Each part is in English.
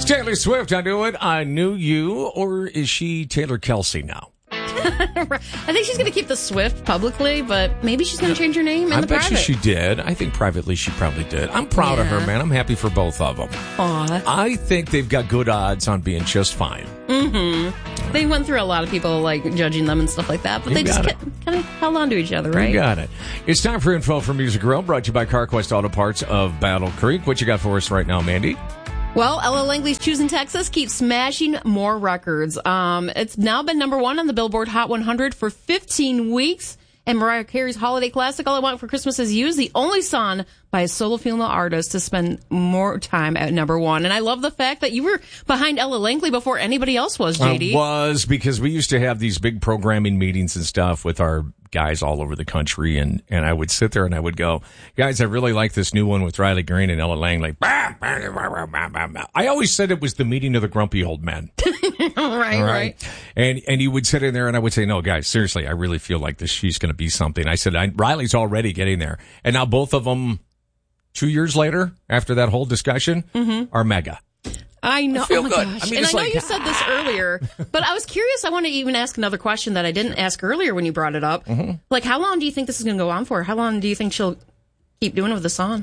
Taylor Swift, I Knew It, I Knew You, or is she Taylor Kelsey now? I think she's going to keep the Swift publicly, but maybe she's going to change her name in the private. I bet she did. I think privately she probably did. I'm proud of her, man. I'm happy for both of them. Aw. I think they've got good odds on being just fine. Mm-hmm. They went through a lot of people like judging them and stuff like that, but they just kind of held on to each other, right? You got it. It's time for Info from Music Row, brought to you by CarQuest Auto Parts of Battle Creek. What you got for us right now, Mandy? Well, Ella Langley's Choosing Texas keeps smashing more records. It's now been number one on the Billboard Hot 100 for 15 weeks. And Mariah Carey's holiday classic, All I Want for Christmas Is You, is the only song by a solo female artist to spend more time at number one. And I love the fact that you were behind Ella Langley before anybody else was, JD. I was, because we used to have these big programming meetings and stuff with our guys all over the country, and I would sit there and I would go, guys, I really like this new one with Riley Green and Ella Langley. I always said it was the meeting of the grumpy old men. Right. And you would sit in there and I would say, no, guys, seriously, I really feel like she's going to be something. I said, Riley's already getting there. And now both of them, 2 years later, after that whole discussion, are mega. I know. Oh my gosh. I know you said this earlier, but I was curious. I want to even ask another question that I didn't ask earlier when you brought it up. Mm-hmm. Like, how long do you think this is going to go on for? How long do you think she'll keep doing it with the song?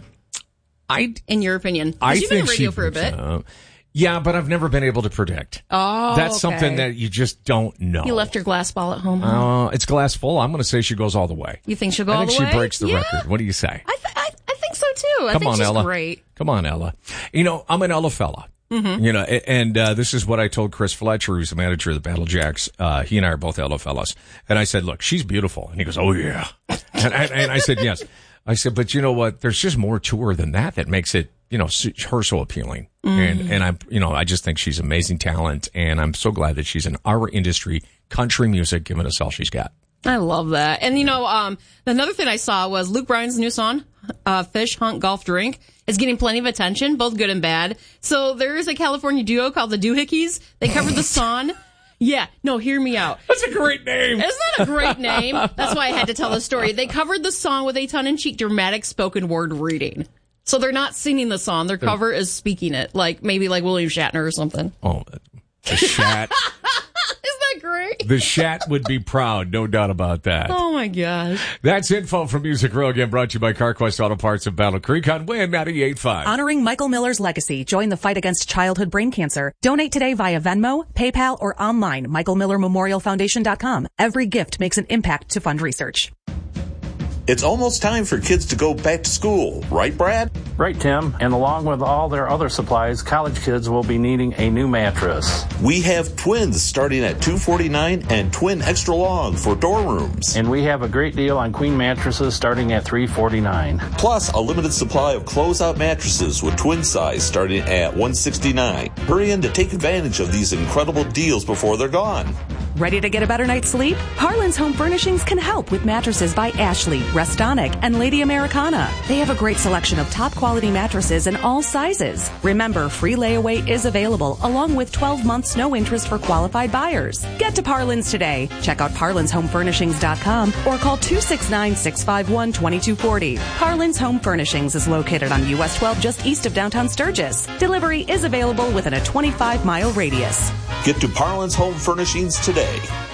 In your opinion? Because you've been in radio for a bit. Yeah, but I've never been able to predict. Oh, that's something that you just don't know. You left your glass ball at home. Huh? It's glass full. I'm going to say she goes all the way. You think she'll go all the way? I think she breaks the record. What do you say? I think so too. I think she's Ella. Great. Come on, Ella. You know, I'm an Ella fella. Mm-hmm. You know, and this is what I told Chris Fletcher, who's the manager of the Battle Jacks. He and I are both Ella fellas. And I said, look, she's beautiful. And he goes, oh, yeah. and I said, yes. I said, but you know what? There's just more to her than that makes it, you know, her so appealing. Mm. And I just think she's amazing talent. And I'm so glad that she's in our industry, country music, giving us all she's got. I love that. And, you know, another thing I saw was Luke Bryan's new song, Fish, Hunt, Golf, Drink, is getting plenty of attention, both good and bad. So there is a California duo called the Doohickeys. They covered the song. Yeah, no, hear me out. That's a great name. Isn't that a great name? That's why I had to tell the story. They covered the song with a tongue-in-cheek dramatic spoken word reading. So they're not singing the song. Their cover is speaking it, maybe like William Shatner or something. Oh, the Shat. Isn't that great? The Shat would be proud, no doubt about that. Oh, my gosh. That's Info from Music Row, again brought to you by CarQuest Auto Parts of Battle Creek on WIN 98.5. Honoring Michael Miller's legacy. Join the fight against childhood brain cancer. Donate today via Venmo, PayPal, or online, michaelmillermemorialfoundation.com. Every gift makes an impact to fund research. It's almost time for kids to go back to school, right, Brad? Right, Tim. And along with all their other supplies, college kids will be needing a new mattress. We have twins starting at $249 and twin extra long for dorm rooms. And we have a great deal on queen mattresses starting at $349. Plus, a limited supply of closeout mattresses with twin size starting at $169. Hurry in to take advantage of these incredible deals before they're gone. Ready to get a better night's sleep? Harlan's Home Furnishings can help with mattresses by Ashley, Restonic, and Lady Americana. They have a great selection of top quality mattresses in all sizes. Remember, free layaway is available along with 12 months no interest for qualified buyers. Get to Parlin's today. Check out parlinshomefurnishings.com or call 269-651-2240. Parlin's Home Furnishings is located on US 12 just east of downtown Sturgis. Delivery is available within a 25-mile radius. Get to Parlin's Home Furnishings today.